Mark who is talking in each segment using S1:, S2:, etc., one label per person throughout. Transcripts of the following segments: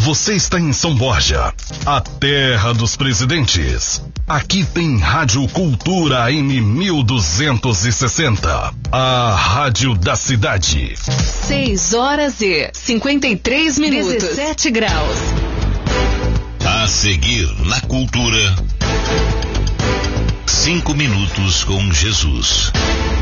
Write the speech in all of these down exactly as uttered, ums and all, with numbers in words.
S1: Você está em São Borja, a terra dos presidentes. Aqui tem Rádio Cultura A M mil duzentos e sessenta, a rádio da cidade.
S2: seis horas e cinquenta e três minutos, dezessete graus.
S3: A seguir na Cultura, cinco minutos com Jesus.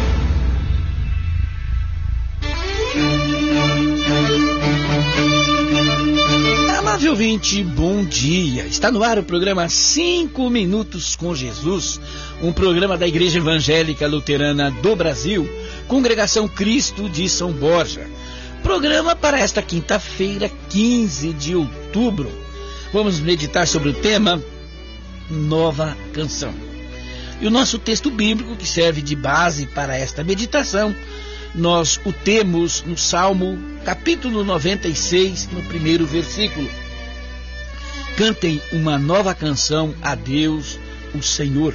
S4: Amável ouvinte, bom dia. Está no ar o programa cinco minutos com Jesus, um programa da Igreja Evangélica Luterana do Brasil, Congregação Cristo de São Borja. Programa para esta quinta-feira, quinze de outubro. Vamos meditar sobre o tema Nova Canção. E o nosso texto bíblico, que serve de base para esta meditação, nós o temos no Salmo, capítulo noventa e seis, no primeiro versículo. Cantem uma nova canção a Deus, o Senhor.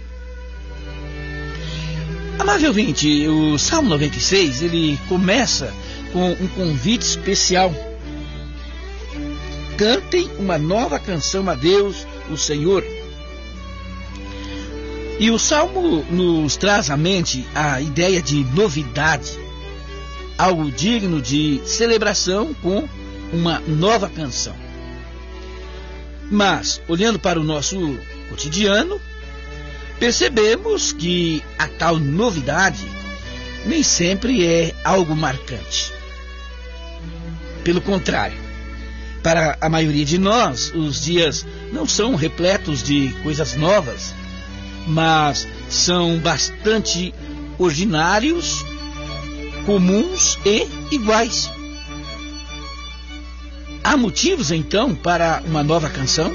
S4: Amável ouvinte, o Salmo noventa e seis, ele começa com um convite especial. Cantem uma nova canção a Deus, o Senhor. E o Salmo nos traz à mente a ideia de novidade, algo digno de celebração com uma nova canção. Mas, olhando para o nosso cotidiano, percebemos que a tal novidade nem sempre é algo marcante. Pelo contrário, para a maioria de nós, os dias não são repletos de coisas novas, mas são bastante ordinários, comuns e iguais. Há motivos, então, para uma nova canção?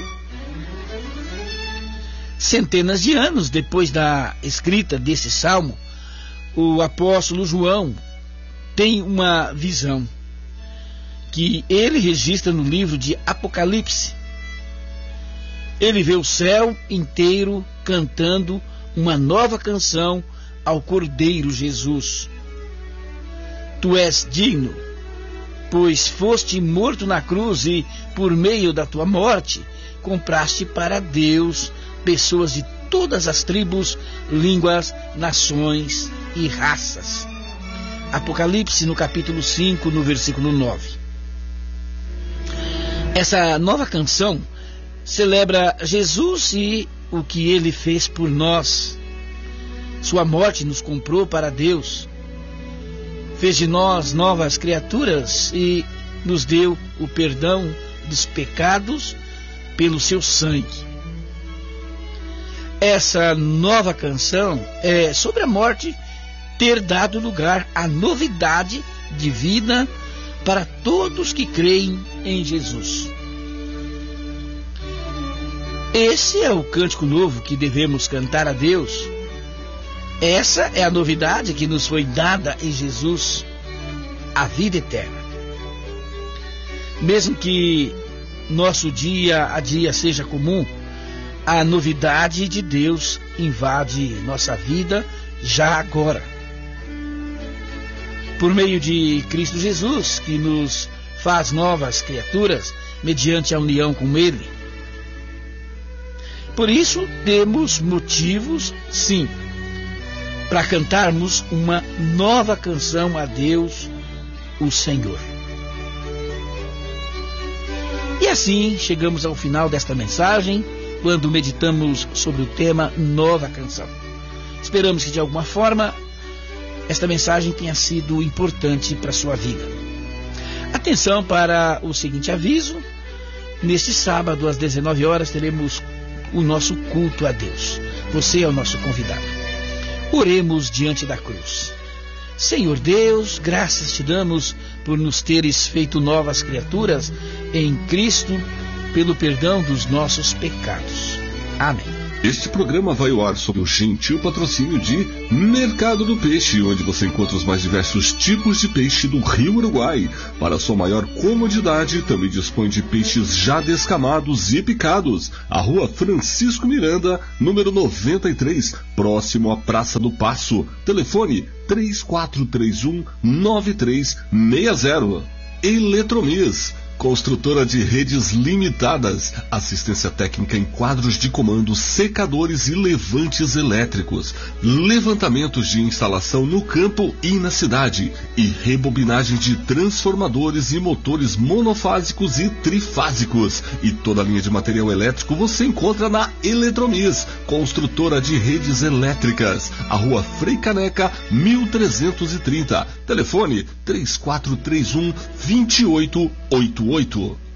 S4: Centenas de anos depois da escrita desse salmo, o apóstolo João tem uma visão que ele registra no livro de Apocalipse. Ele vê o céu inteiro cantando uma nova canção ao Cordeiro Jesus. Tu és digno, pois foste morto na cruz e, por meio da tua morte, compraste para Deus pessoas de todas as tribos, línguas, nações e raças. Apocalipse, no capítulo cinco, no versículo nove. Essa nova canção celebra Jesus e o que ele fez por nós. Sua morte nos comprou para Deus, fez de nós novas criaturas e nos deu o perdão dos pecados pelo seu sangue. Essa nova canção é sobre a morte ter dado lugar à novidade de vida para todos que creem em Jesus. Esse é o cântico novo que devemos cantar a Deus. Essa é a novidade que nos foi dada em Jesus, a vida eterna. Mesmo que nosso dia a dia seja comum, a novidade de Deus invade nossa vida já agora. Por meio de Cristo Jesus, que nos faz novas criaturas mediante a união com Ele. Por isso, temos motivos, sim, para cantarmos uma nova canção a Deus, o Senhor. E assim chegamos ao final desta mensagem, quando meditamos sobre o tema Nova Canção. Esperamos que, de alguma forma, esta mensagem tenha sido importante para a sua vida. Atenção para o seguinte aviso: neste sábado, às dezenove horas, teremos o nosso culto a Deus. Você é o nosso convidado. Oremos diante da cruz. Senhor Deus, graças te damos por nos teres feito novas criaturas em Cristo, pelo perdão dos nossos pecados. Amém.
S5: Este programa vai ao ar sob o gentil patrocínio de Mercado do Peixe, onde você encontra os mais diversos tipos de peixe do Rio Uruguai. Para sua maior comodidade, também dispõe de peixes já descamados e picados. A Rua Francisco Miranda, número noventa e três, próximo à Praça do Paço. Telefone três quatro três um, nove três seis zero. Eletromiss. Construtora de redes limitadas, assistência técnica em quadros de comando, secadores e levantes elétricos, levantamentos de instalação no campo e na cidade e rebobinagem de transformadores e motores monofásicos e trifásicos. E toda a linha de material elétrico você encontra na Eletromis, construtora de redes elétricas, a Rua Frei Caneca, mil trezentos e trinta, telefone três quatro três um, dois oito oito oito.